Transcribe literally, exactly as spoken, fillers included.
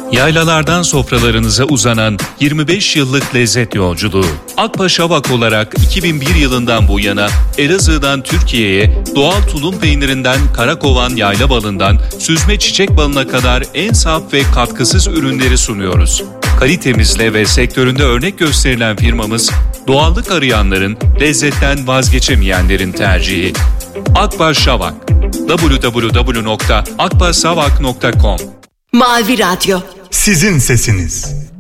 Yaylalardan sofralarınıza uzanan yirmi beş yıllık lezzet yolculuğu. Akbaş Avak olarak iki bin bir yılından bu yana Elazığ'dan Türkiye'ye doğal tulum peynirinden karakovan yayla balından süzme çiçek balına kadar en saf ve katkısız ürünleri sunuyoruz. Kalitemizle ve sektöründe örnek gösterilen firmamız, doğallık arayanların, lezzetten vazgeçemeyenlerin tercihi. Akbaş Avak. double-u double-u double-u nokta akbaşavak nokta com Mavi Radyo. Sizin sesiniz.